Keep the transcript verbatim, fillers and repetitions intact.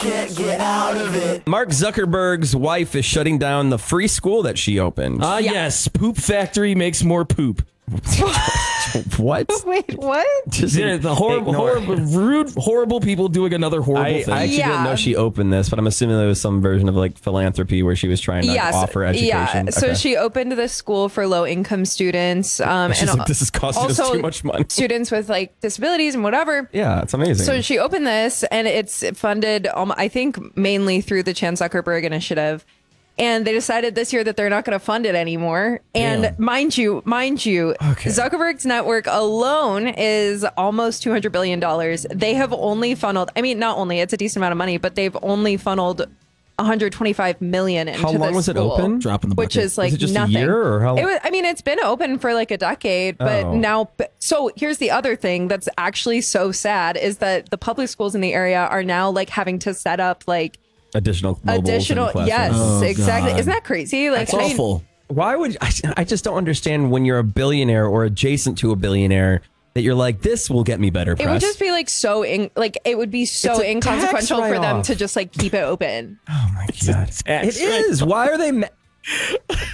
Can't get out of it. Mark Zuckerberg's wife is shutting down the free school that she opened. Ah, Yeah. yes. Poop factory makes more poop. What? Wait, what? Just Yeah, the horrible, ignore it. horrible, rude, horrible people doing another horrible I, thing. I actually Yeah. didn't know she opened this, but I'm assuming there was some version of like philanthropy where she was trying to Yes. offer education. Yeah. So Okay. she opened this school for low income students. Um, She's and like, this is costing us also too much money. students with like disabilities and whatever. Yeah, it's amazing. So she opened this, and it's funded, um, I think, mainly through the Chan Zuckerberg Initiative. And they decided this year that they're not going to fund it anymore. And Damn. mind you, mind you, Okay. Zuckerberg's network alone is almost two hundred billion dollars. They have only funneled, I mean, not only, it's a decent amount of money, but they've only funneled one hundred twenty-five million into How long this was it school, open? Drop in the which bucket. is like it just a nothing. year, or how- It was, I mean, it's been open for like a decade, but Oh. now, so here's the other thing that's actually so sad is that the public schools in the area are now like having to set up like additional mobiles additional, in yes, classrooms. Oh, exactly. God. Isn't that crazy? Like, That's I mean, awful. Why would I, I just don't understand when you're a billionaire or adjacent to a billionaire that you're like, this will get me better press. it would just be like so, in, like it would be so It's a inconsequential tax for them write-off. to just like keep it open. oh my god, tax it is. Why are they? Ma-